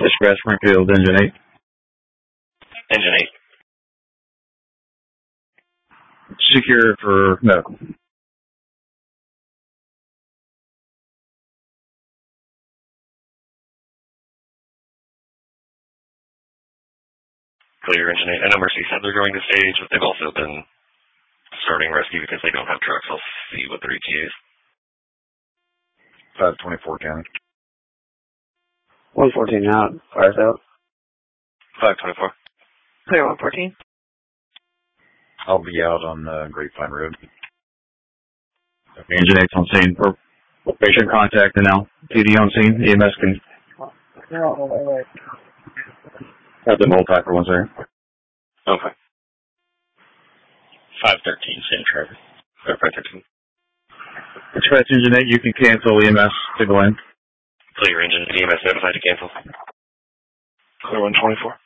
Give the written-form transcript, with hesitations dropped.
Dispatch Springfield, Engine 8. Engine 8. Secure for medical. Clear, Engine 8. And Emergency said they're going to stage, but they've also been starting rescue because they don't have trucks. I'll see what the ETA is. 524 County. 114 out. Fire's out. 524. Clear 114. I'll be out on Grapevine Road. Engine 8's on scene. For patient contact and now PD on scene. EMS can have them hold tight for 1 second. Okay. 513, same traffic. 513. Dispatch Engine 8, you can cancel EMS to go in. Clear, Engine. EMS notified to cancel. Clear 124.